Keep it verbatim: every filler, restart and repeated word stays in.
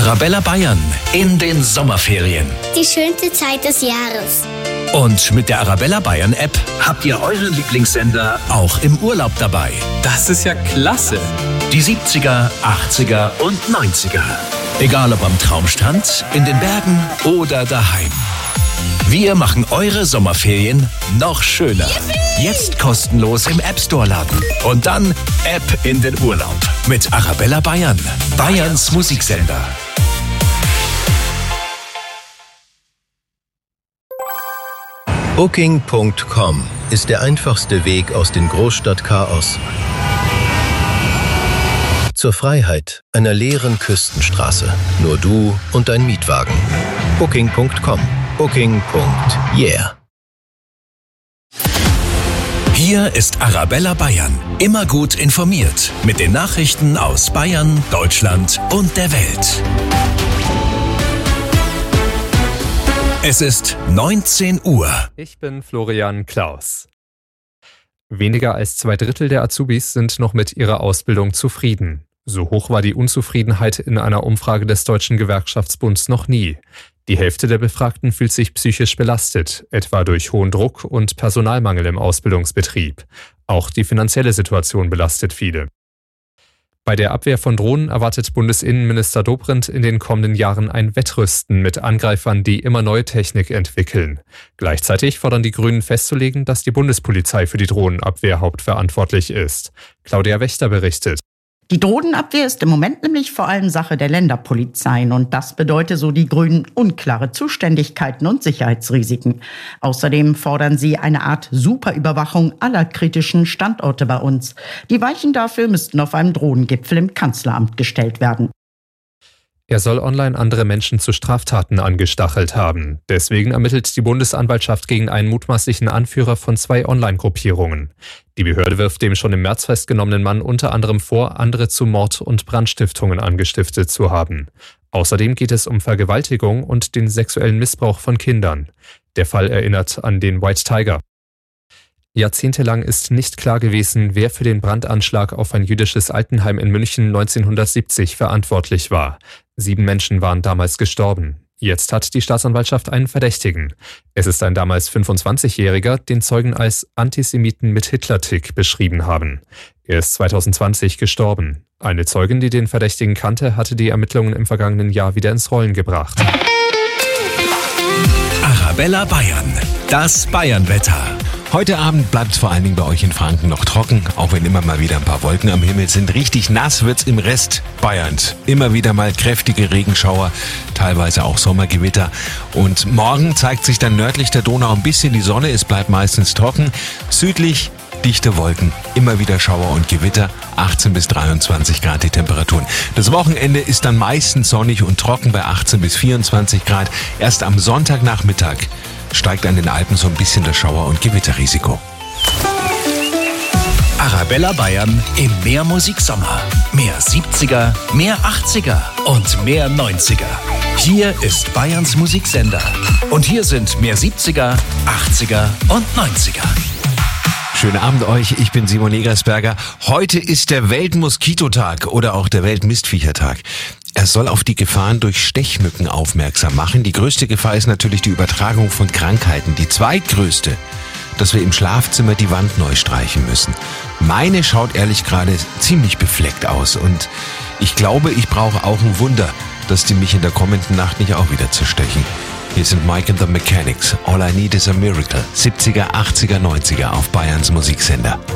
Arabella Bayern in den Sommerferien. Die schönste Zeit des Jahres. Und mit der Arabella Bayern App habt ihr euren Lieblingssender auch im Urlaub dabei. Das ist ja klasse. Die siebziger, achtziger und neunziger. Egal ob am Traumstrand, in den Bergen oder daheim. Wir machen eure Sommerferien noch schöner. Jetzt kostenlos im App Store laden. Und dann App in den Urlaub. Mit Arabella Bayern. Bayerns Musiksender. Booking Punkt com ist der einfachste Weg aus dem Großstadtchaos zur Freiheit einer leeren Küstenstraße. Nur du und dein Mietwagen. Booking Punkt com. Booking. Yeah. Hier ist Arabella Bayern. Immer gut informiert. Mit den Nachrichten aus Bayern, Deutschland und der Welt. Es ist neunzehn Uhr. Ich bin Florian Klaus. Weniger als zwei Drittel der Azubis sind noch mit ihrer Ausbildung zufrieden. So hoch war die Unzufriedenheit in einer Umfrage des Deutschen Gewerkschaftsbunds noch nie. Die Hälfte der Befragten fühlt sich psychisch belastet, etwa durch hohen Druck und Personalmangel im Ausbildungsbetrieb. Auch die finanzielle Situation belastet viele. Bei der Abwehr von Drohnen erwartet Bundesinnenminister Dobrindt in den kommenden Jahren ein Wettrüsten mit Angreifern, die immer neue Technik entwickeln. Gleichzeitig fordern die Grünen festzulegen, dass die Bundespolizei für die Drohnenabwehr hauptverantwortlich ist. Claudia Wächter berichtet. Die Drohnenabwehr ist im Moment nämlich vor allem Sache der Länderpolizeien und das bedeutet, so die Grünen, unklare Zuständigkeiten und Sicherheitsrisiken. Außerdem fordern sie eine Art Superüberwachung aller kritischen Standorte bei uns. Die Weichen dafür müssten auf einem Drohnengipfel im Kanzleramt gestellt werden. Er soll online andere Menschen zu Straftaten angestachelt haben. Deswegen ermittelt die Bundesanwaltschaft gegen einen mutmaßlichen Anführer von zwei Online-Gruppierungen. Die Behörde wirft dem schon im März festgenommenen Mann unter anderem vor, andere zu Mord- und Brandstiftungen angestiftet zu haben. Außerdem geht es um Vergewaltigung und den sexuellen Missbrauch von Kindern. Der Fall erinnert an den White Tiger. Jahrzehntelang ist nicht klar gewesen, wer für den Brandanschlag auf ein jüdisches Altenheim in München neunzehnhundertsiebzig verantwortlich war. Sieben Menschen waren damals gestorben. Jetzt hat die Staatsanwaltschaft einen Verdächtigen. Es ist ein damals fünfundzwanzigjähriger, den Zeugen als Antisemiten mit Hitler-Tick beschrieben haben. Er ist zweitausendzwanzig gestorben. Eine Zeugin, die den Verdächtigen kannte, hatte die Ermittlungen im vergangenen Jahr wieder ins Rollen gebracht. Arabella Bayern. Das Bayernwetter. Heute Abend bleibt es vor allen Dingen bei euch in Franken noch trocken, auch wenn immer mal wieder ein paar Wolken am Himmel sind. Richtig nass wird's im Rest Bayerns. Immer wieder mal kräftige Regenschauer, teilweise auch Sommergewitter. Und morgen zeigt sich dann nördlich der Donau ein bisschen die Sonne, es bleibt meistens trocken. Südlich dichte Wolken, immer wieder Schauer und Gewitter, achtzehn bis dreiundzwanzig Grad die Temperaturen. Das Wochenende ist dann meistens sonnig und trocken bei achtzehn bis vierundzwanzig Grad. Erst am Sonntagnachmittag steigt an den Alpen so ein bisschen das Schauer- und Gewitterrisiko. Arabella Bayern im Mehrmusik-Sommer. Mehr siebziger, mehr achtziger und mehr neunziger. Hier ist Bayerns Musiksender. Und hier sind mehr siebziger, achtziger und neunziger. Schönen Abend euch, ich bin Simon Egersberger. Heute ist der Weltmoskitotag oder auch der Weltmistviechertag. Er soll auf die Gefahren durch Stechmücken aufmerksam machen. Die größte Gefahr ist natürlich die Übertragung von Krankheiten. Die zweitgrößte, dass wir im Schlafzimmer die Wand neu streichen müssen. Meine schaut ehrlich gerade ziemlich befleckt aus und ich glaube, ich brauche auch ein Wunder, dass die mich in der kommenden Nacht nicht auch wieder zerstechen. Hier sind Mike and the Mechanics. All I Need is a Miracle. siebziger, achtziger, neunziger auf Bayerns Musiksender.